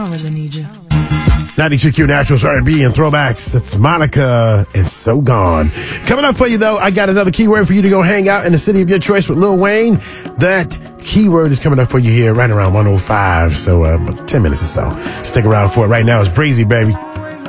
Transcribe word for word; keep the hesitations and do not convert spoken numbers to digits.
I don't really need you. ninety-two Q Naturals, R and B, and throwbacks. That's Monica and So Gone. Coming up for you, though, I got another keyword for you to go hang out in the city of your choice with Lil Wayne. That keyword is coming up for you here right around one oh five, so um, ten minutes or so. Stick around for it. Right now, it's Breezy, baby.